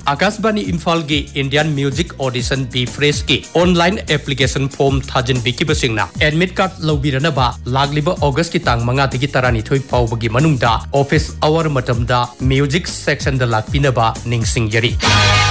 आकाशवाणी इम्फाल की Indian music audition B fresh की online application form थाजन बिकिबसिंगना admit card लौबिरनबा लागलिबा अगस्त की तांग 5 दगी 12 फाउबगी मनुंगदा office hour मतमदा music section दा लाक्पिनबा निंगसिंगजरी।